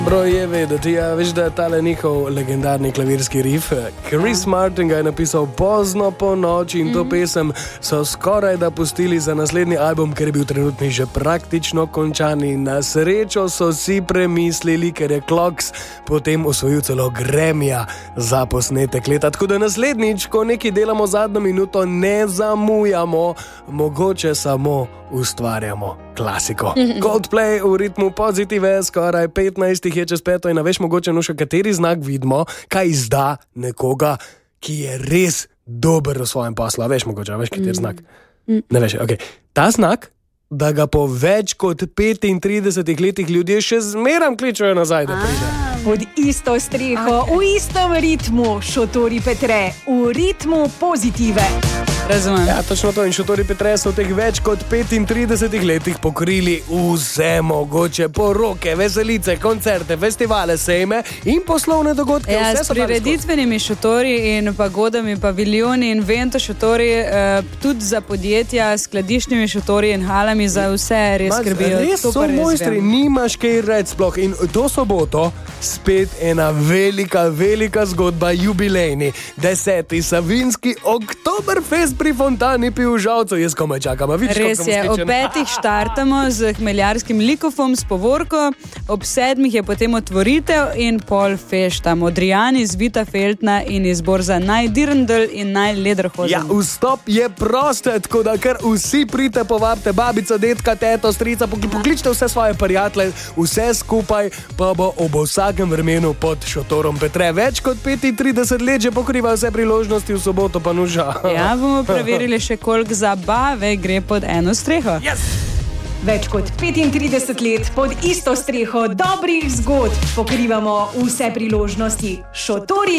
Dobro je vedeti, veš, da je tale njihov legendarni klavirski riff. Chris Martin ga je napisal pozno po noči in to pesem so skoraj da pustili za naslednji album, ker je bil trenutni že praktično končan in na srečo so si premislili, ker je Clocks potem osvojil celo Grammyja za posnetek leta. Tako da naslednjič, ko nekaj delamo zadnjo minuto, ne zamujamo, mogoče samo ustvarjamo klasiko. Coldplay v ritmu pozitive, skoraj 15 je čez 5 in veš mogoče še kateri znak vidimo, kaj izda nekoga, ki je res dober v svojem poslu. Veš mogoče, veš kateri znak? Ne veš, ok. Ta znak, da ga po več kot 35 letih ljudje še zmeram kličejo nazaj, da pride. Pod isto streho, v istem ritmu, Šotori Petre, v ritmu pozitive. Razumem. Ja, točno to. In Šotori Petre so v teh več kot 35 letih pokrili vse mogoče poroke, veselice, koncerte, festivale, sejme in poslovne dogodke. Ja, s prireditvenimi šotori in pagodami, paviljoni in vento šotori, tudi za podjetja, skladiščnimi šotori in halami za vse res skrbijo. Res so mojstri, nimaš kaj reči sploh. In to soboto spet ena velika zgodba, jubilejni 10. Savinjski Oktoberfest pri Fontani pri Užavcu. Jaz komaj čakam, vidiš, res je, ob 5 štartamo z hmeljarskim likofom, s povorko, ob 7 je potem otvoritev in pol fešta. Modrijani iz Vita Feltna in izbor za najdirndl in najlederhozen. Ja, vstop je prost, tako da kar vsi pridite, povabite babico, detka, teto, strica, pokličite vse svoje prijatelje, vse skupaj pa bo ob vsakem vremenu pod Šotorom Petre. Več kot 35 let že pokriva vse priložnosti, v soboto pa nuža. Ja, bomo preverili še koliko zabave gre pod eno streho. Yes! Več kot 35 let pod isto streho dobrih zgodb pokrivamo vse priložnosti. Šotori